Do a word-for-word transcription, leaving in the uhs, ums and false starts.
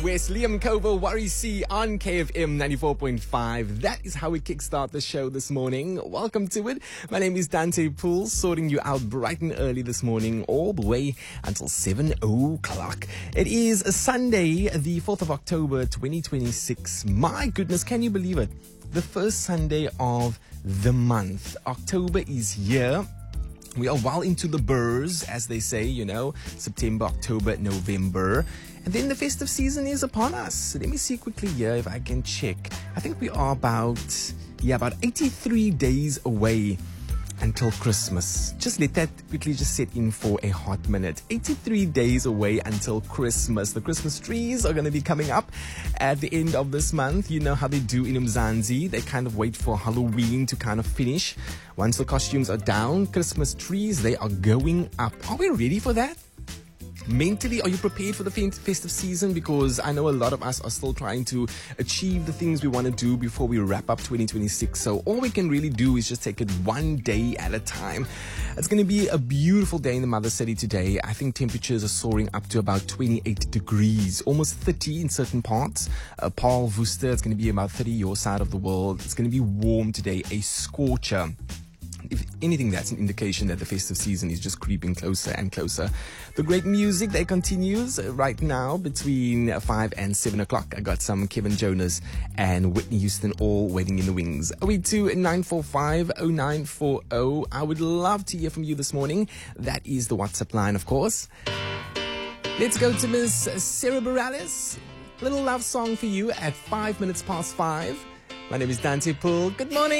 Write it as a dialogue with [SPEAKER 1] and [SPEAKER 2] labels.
[SPEAKER 1] Where's Liam Kovo, Worry C on K F M ninety-four point five. That is how we kickstart the show this morning. Welcome to it. My name is Dante Poole, sorting you out bright and early this morning, all the way until seven o'clock. It is a Sunday, the fourth of October, twenty twenty-six. My goodness, can you believe it? The first Sunday of the month. October is here. We are well into the burrs, as they say, you know, September, October, November. And then the festive season is upon us. Let me see quickly here if I can check. I think we are about, yeah, about eighty-three days away until Christmas. Just let that quickly just set in for a hot minute. eighty-three days away until Christmas. The Christmas trees are going to be coming up at the end of this month. You know how they do in Mzansi. They kind of wait for Halloween to kind of finish. Once the costumes are down, Christmas trees, they are going up. Are we ready for that? Mentally, are you prepared for the festive season? Because I know a lot of us are still trying to achieve the things we want to do before we wrap up twenty twenty-six. So all we can really do is just take it one day at a time. It's going to be a beautiful day in the Mother City today. I think temperatures are soaring up to about twenty-eight degrees, almost thirty in certain parts. Uh, Paul Worcester, it's going to be about thirty your side of the world. It's going to be warm today, a scorcher. If anything, that's an indication that the festive season is just creeping closer and closer. The great music that continues right now between five and seven o'clock. I got some Kevin Jonas and Whitney Houston all waiting in the wings. oh eight two, nine four five, oh nine four oh. I would love to hear from you this morning. That is the WhatsApp line, of course. Let's go to Miss Sarah Bareilles. Little love song for you at five minutes past five. My name is Dante Poole. Good morning.